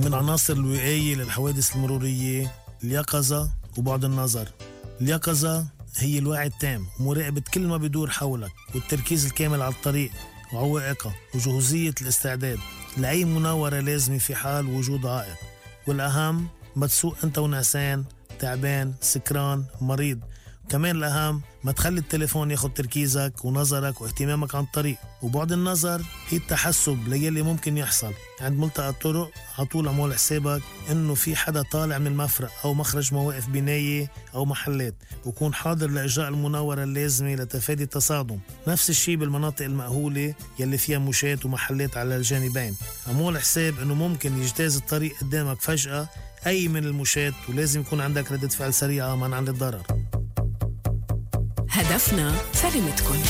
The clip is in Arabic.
من عناصر الوقاية للحوادث المرورية اليقظة وبعد النظر. اليقظة هي الوعي التام ومراقبة كل ما بدور حولك، والتركيز الكامل على الطريق وعوائقها، وجهوزية الاستعداد لأي مناورة لازمة في حال وجود عائق. والأهم ما تسوق أنت ونعسان، تعبان، سكران، مريض. كمان الأهم ما تخلي التليفون ياخد تركيزك ونظرك واهتمامك عن الطريق. وبعد النظر هي التحسب ليلي ممكن يحصل عند ملتقى الطرق. عطول عمول حسابك إنه في حدا طالع من المفرق أو مخرج مواقف بناية أو محلات، وكون حاضر لإجراء المناورة اللازمة لتفادي التصادم. نفس الشي بالمناطق المأهولة يلي فيها مشات ومحلات على الجانبين. عمول حساب إنه ممكن يجتاز الطريق قدامك فجأة أي من المشات، ولازم يكون عندك ردة فعل سريعة منعا للضرر. هدفنا سلامتكم.